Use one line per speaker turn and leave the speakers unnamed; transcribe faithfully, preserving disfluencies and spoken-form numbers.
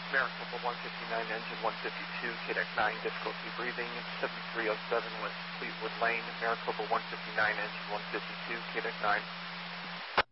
Maricopa one fifty-nine, engine one fifty-two, K D E C nine, difficulty breathing, seventy-three oh seven West Fleetwood Lane, Maricopa one fifty-nine, engine one fifty-two, K D E C nine.